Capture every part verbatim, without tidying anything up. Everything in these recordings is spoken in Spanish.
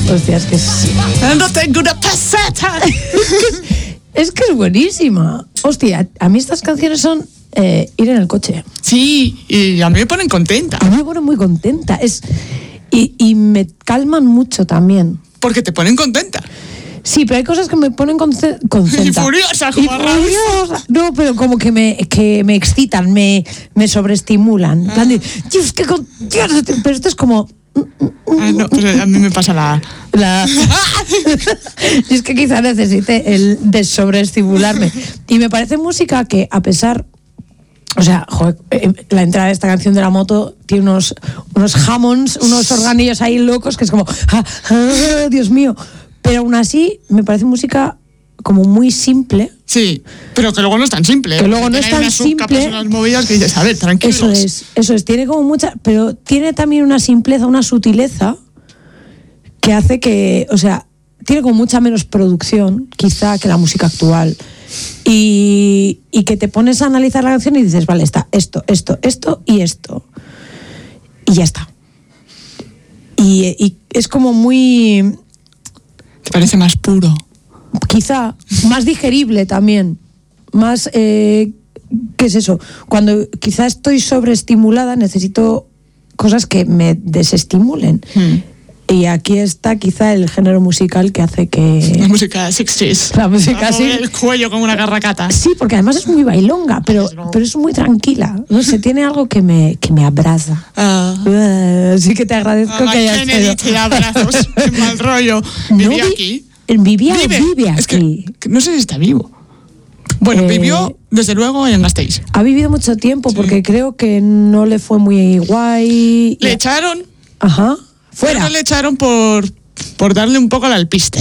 Hostia, es que es... No tengo una peseta. Es que es buenísima. Hostia, a mí estas canciones son eh, ir en el coche. Sí, y a mí me ponen contenta. A mí me ponen muy contenta. Es, y, y me calman mucho también. Porque te ponen contenta. Sí, pero hay cosas que me ponen conce- contenta. Y furiosa, como Y furiosa. No, pero como que me, que me excitan, me, me sobreestimulan. Ah. De, Dios, qué con- Dios, pero esto es como... Ah, no, pues a mí me pasa la... La... Y es que quizá necesite el de sobreestimularme. Y me parece música que, a pesar... O sea, joder, la entrada de esta canción de la moto tiene unos, unos Hammonds, unos organillos ahí locos, que es como... Ah, ah, Dios mío. Pero aún así, me parece música como muy simple. Sí, pero que luego no es tan simple. Que luego no es tan unas simple. Hay unas movidas que dices, a ver, tranquilos. Eso es, eso es. Tiene como mucha... Pero tiene también una simpleza, una sutileza que hace que... O sea, tiene como mucha menos producción, quizá, que la música actual. Y, y que te pones a analizar la canción y dices, vale, está esto, esto, esto y esto. Y ya está. Y, y es como muy... ¿Te parece más puro? Quizá más digerible también, más, eh, ¿qué es eso? Cuando quizá estoy sobreestimulada, necesito cosas que me desestimulen. Hmm. Y aquí está quizá el género musical que hace que... La música sesenta. La música sí. El cuello como una garracata. Sí, porque además es muy bailonga, pero, pero es muy tranquila. No sé, tiene algo que me, que me abraza. Ah. Uh, así que te agradezco ah, que hayas Kennedy, te da abrazos. Qué mal rollo. No Vivía vi, aquí. Vivía, vive, vive aquí. Es que, que no sé si está vivo. Bueno, eh, vivió desde luego en Gasteiz. Ha vivido mucho tiempo sí. Porque creo que no le fue muy guay. Le echaron. Ajá. Fuera. Pero le echaron por, por darle un poco al alpiste.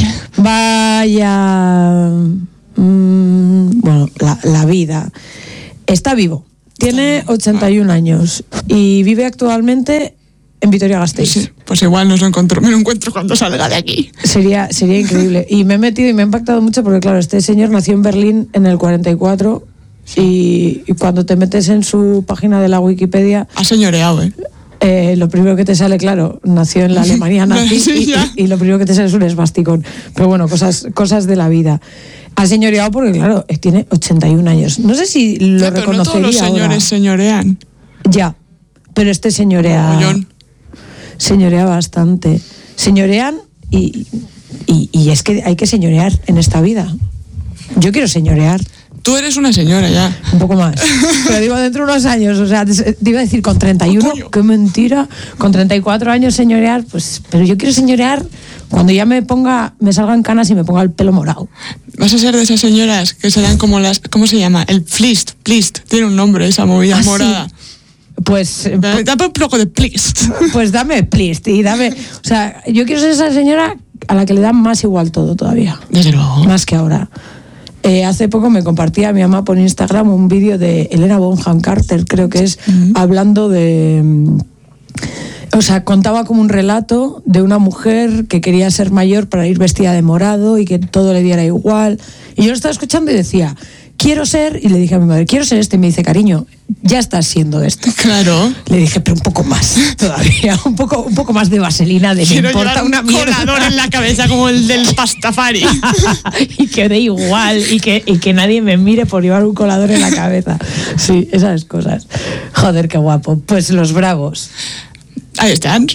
Vaya. Mmm, bueno, la, la vida. Está vivo. Tiene ochenta y un años y vive actualmente en Vitoria-Gasteiz. Sí, pues igual no lo encuentro, me lo encuentro cuando salga de aquí. Sería, sería increíble. Y me he metido y me ha impactado mucho porque, claro, este señor nació en Berlín en el cuarenta y cuatro y, y cuando te metes en su página de la Wikipedia... Ha señoreado, ¿eh? Eh, lo primero que te sale, claro, nació en la Alemania nazi sí, y, y, y lo primero que te sale es un esvasticón. Pero bueno, cosas, cosas de la vida. Ha señoreado porque, claro, tiene ochenta y un años. No sé si lo ya, pero reconocería no todos los señores ahora. señorean. Ya, pero este señorea... Mogollón. Señorea bastante. Señorean y, y, y es que hay que señorear en esta vida. Yo quiero señorear. Tú eres una señora ya. Un poco más. Pero digo, dentro de unos años, o sea, te iba a decir con treinta y uno, oh, qué mentira. Con treinta y cuatro años señorear, pues, pero yo quiero señorear cuando ya me ponga, me salgan canas y me ponga el pelo morado. Vas a ser de esas señoras que serán como las, ¿cómo se llama? El plist, plist, tiene un nombre esa movida ¿Ah, morada. Sí? Pues... Eh, dame un poco de plist. Pues dame plist y dame... O sea, yo quiero ser esa señora a la que le da más igual todo todavía. Desde luego. Más que ahora. Eh, hace poco me compartía mi mamá por Instagram un vídeo de Helena Bonham Carter, creo que es, uh-huh. hablando de... O sea, contaba como un relato de una mujer que quería ser mayor para ir vestida de morado y que todo le diera igual. Y yo lo estaba escuchando y decía, quiero ser... Y le dije a mi madre, quiero ser esto. Y me dice, cariño, ya estás siendo esto. Claro. Le dije, pero un poco más todavía, un poco, un poco más de vaselina, de quiero me importa llevar una un mierda. colador en la cabeza como el del Pastafari. Y que dé igual y que, y que nadie me mire por llevar un colador en la cabeza. Sí, esas cosas. Joder, qué guapo. Pues los bravos. Ahí están.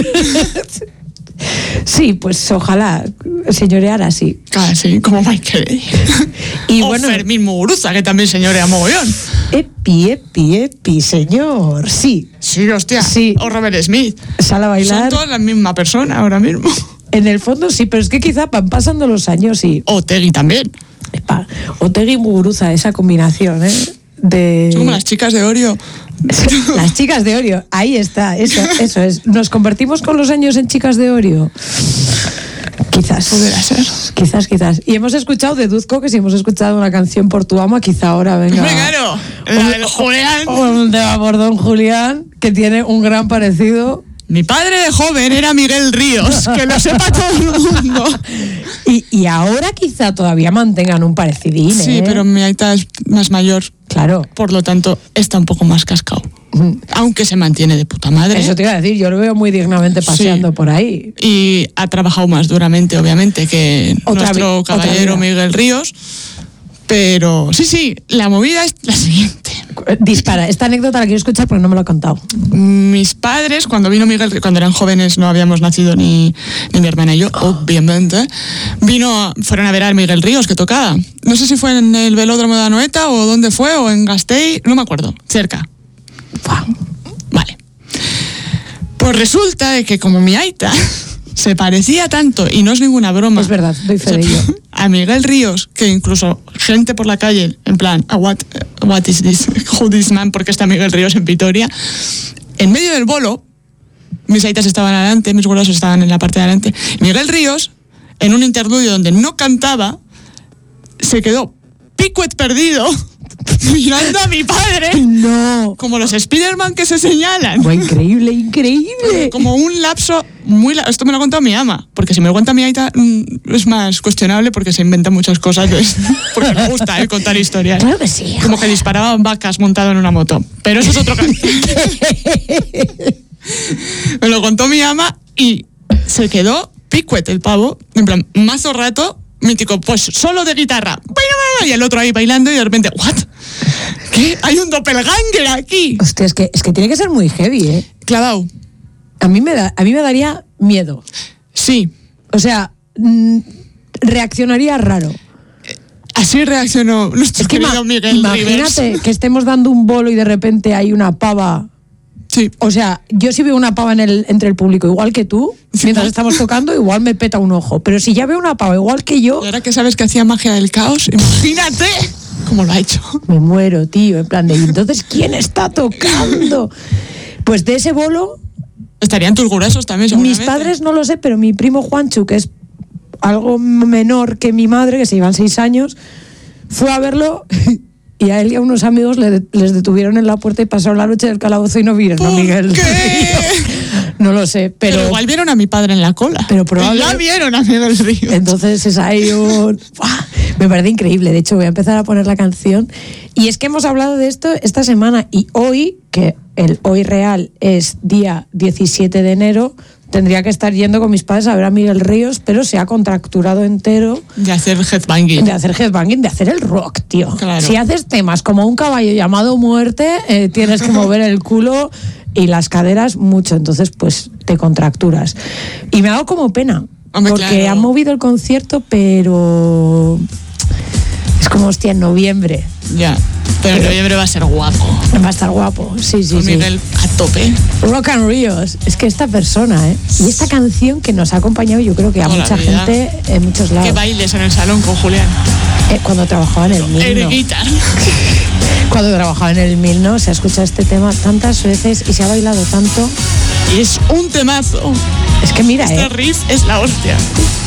Sí, pues ojalá señorear así. Claro, sí, como Michael. Y o bueno, Fermín Muguruza, que también señorea mogollón. Epi, epi, epi, señor. Sí. Sí, hostia. Sí. O Robert Smith. Sal a bailar. Son todas la misma persona ahora mismo. En el fondo sí, pero es que quizá van pasando los años y... O Tegui también. Epa, Otegi y Muguruza, esa combinación, ¿eh? De... Son como las chicas de Orio. Las chicas de Orio, ahí está, eso, eso es. ¿Nos convertimos con los años en chicas de Orio? Quizás. Podrá ser. Quizás, quizás. Y hemos escuchado, deduzco que si hemos escuchado una canción por tu ama, quizá ahora venga... Claro, la del Julián. Un tema por Don Julián, que tiene un gran parecido... Mi padre de joven era Miguel Ríos, que lo sepa todo el mundo. Y, y ahora quizá todavía mantengan un parecidín, ¿eh? Sí, pero mi aita es más mayor. Claro. Por lo tanto, está un poco más cascado. Aunque se mantiene de puta madre. Eso te iba a decir, yo lo veo muy dignamente paseando sí. por ahí. Y ha trabajado más duramente, obviamente, que otra nuestro vi- caballero Miguel Ríos. Pero sí, sí, la movida es la siguiente. Dispara, esta anécdota la quiero escuchar porque no me lo ha contado. Mis padres, cuando vino Miguel, cuando eran jóvenes, no habíamos nacido ni, ni mi hermana y yo, oh. obviamente, vino, fueron a ver a Miguel Ríos, que tocaba. No sé si fue en el velódromo de Anoeta o dónde fue, o en Gasteiz, no me acuerdo, cerca. Wow. Vale. Pues resulta de que como mi aita se parecía tanto, y no es ninguna broma. Es verdad, doy fe de ello. A Miguel Ríos, que incluso gente por la calle, en plan, what, what is this, who this man, porque está Miguel Ríos en Vitoria, en medio del bolo, mis aitas estaban adelante, mis abuelos estaban en la parte de adelante, Miguel Ríos, en un interludio donde no cantaba, se quedó picuet perdido, mirando a mi padre. No. Como los Spiderman que se señalan. Oh, increíble, increíble. Como un lapso muy... La- Esto me lo ha contado mi ama. Porque si me lo cuenta mi aita es más cuestionable porque se inventa muchas cosas. Porque me gusta eh, contar historias. Claro que sí. Como que disparaban vacas montado en una moto. Pero eso es otro caso. Me lo contó mi ama y se quedó picuet el pavo. En plan, mazo rato... Mítico, pues solo de guitarra. Y el otro ahí bailando y de repente, ¿what? ¿Qué? Hay un doppelganger aquí. Hostia, es que, es que tiene que ser muy heavy, ¿eh? Clavado. A mí me da, a mí me daría miedo. Sí. O sea, mmm, reaccionaría raro. Así reaccionó nuestro es que querido ma- Miguel Imagínate Rivers. que estemos dando un bolo y de repente hay una pava. Sí. O sea, yo si veo una pava en el, entre el público igual que tú, mientras estamos tocando, igual me peta un ojo. Pero si ya veo una pava igual que yo... Y ahora que sabes que hacía magia del caos, imagínate cómo lo ha hecho. Me muero, tío, en plan de... ¿Y entonces quién está tocando? Pues de ese bolo... Estarían tus gruesos también, seguramente. Mis padres no lo sé, pero mi primo Juanchu, que es algo menor que mi madre, que se llevan seis años, fue a verlo... Y a él y a unos amigos le, les detuvieron en la puerta y pasaron la noche del calabozo y no vieron a Miguel. ¿Qué? No lo sé, pero... Pero igual vieron a mi padre en la cola. Pero probablemente... Ya vieron a Miguel Ríos. Entonces es ahí un... ¡Buah! Me parece increíble. De hecho, voy a empezar a poner la canción. Y es que hemos hablado de esto esta semana. Y hoy, que el hoy real es día diecisiete de enero... Tendría que estar yendo con mis padres a ver a Miguel Ríos, pero se ha contracturado entero. De hacer headbanging. De hacer headbanging, de hacer el rock, tío. Claro. Si haces temas como un caballo llamado muerte, eh, tienes que mover el culo y las caderas mucho. Entonces, pues, te contracturas. Y me ha dado como pena. Hombre, porque claro. han movido el concierto, pero... Es como, hostia, en noviembre. Ya. Pero en noviembre va a ser guapo. Va a estar guapo, sí, sí, Con sí. Miguel a tope. Rock and Ríos. Es que esta persona, ¿eh? Y esta canción que nos ha acompañado, yo creo que a Toda la mucha vida. gente en muchos lados. Que bailes en el salón con Julián. Eh, cuando trabajaba en el Milno. Air guitar. Cuando trabajaba en el Milno se ha escuchado este tema tantas veces y se ha bailado tanto. Y es un temazo. Es que mira, Este eh. riff es la hostia.